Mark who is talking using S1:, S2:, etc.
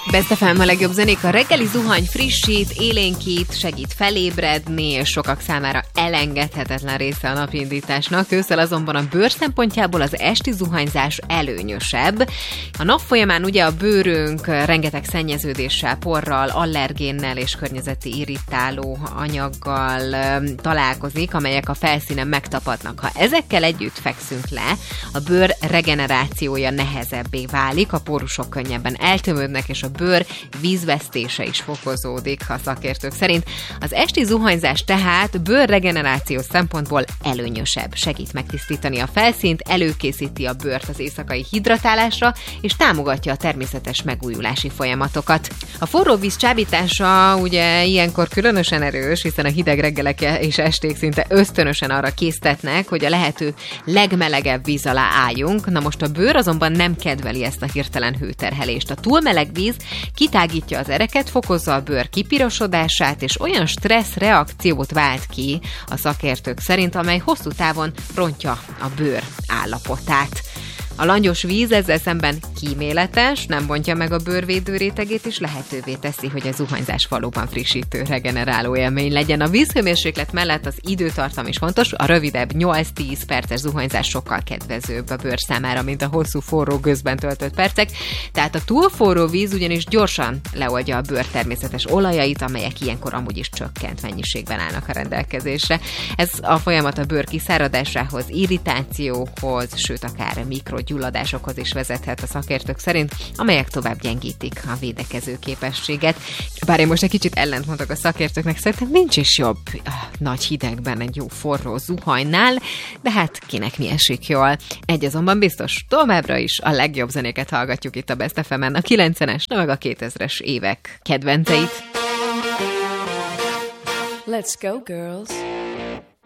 S1: Best FM a legjobb zenék, a reggeli zuhany frissít, élénkít, segít felébredni, és sokak számára elengedhetetlen része a napindításnak. Ősszel azonban a bőr szempontjából az esti zuhanyzás előnyösebb. A nap folyamán ugye a bőrünk rengeteg szennyeződéssel, porral, allergénnel és környezeti irritáló anyaggal találkozik, amelyek a felszínen megtapadnak. Ha ezekkel együtt fekszünk le, a bőr regenerációja nehezebbé válik, a pórusok könnyebben eltömődnek, és a bőr vízvesztése is fokozódik, a szakértők szerint. Az esti zuhanyzás tehát bőrregenerációs szempontból előnyösebb. Segít megtisztítani a felszínt, előkészíti a bőrt az éjszakai hidratálásra, és támogatja a természetes megújulási folyamatokat. A forró víz csábítása ugye ilyenkor különösen erős, hiszen a hideg reggelek és esték szinte ösztönösen arra késztetnek, hogy a lehető legmelegebb víz alá álljunk. Na most a bőr azonban nem kedveli ezt a hirtelen hőterhelést. A túl meleg víz kitágítja az ereket, fokozza a bőr kipirosodását, és olyan stressz reakciót vált ki a szakértők szerint, amely hosszú távon rontja a bőr állapotát. A langyos víz ezzel szemben kíméletes, nem bontja meg a bőrvédő rétegét, és lehetővé teszi, hogy a zuhanyzás valóban frissítő, regeneráló élmény legyen. A vízhőmérséklet mellett az időtartam is fontos, a rövidebb 8-10 perces zuhanyzás sokkal kedvezőbb a bőr számára, mint a hosszú forró gőzben töltött percek. Tehát a túl forró víz ugyanis gyorsan leoldja a bőr természetes olajait, amelyek ilyenkor amúgy is csökkent mennyiségben állnak a rendelkezésre. Ez a folyamat a bőr kiszáradásához, irritációhoz, sőt akár gyulladásokhoz is vezethet a szakértők szerint, amelyek tovább gyengítik a védekező képességet. Bár én most egy kicsit ellentmondok a szakértőknek, szerintem nincs is jobb nagy hidegben egy jó forró zuhanynál, de hát kinek mi esik jól. Egy azonban biztos, továbbra is a legjobb zenéket hallgatjuk itt a Best FM-en, a 90-es, de meg a 2000-es évek kedvenceit.
S2: Let's go, girls!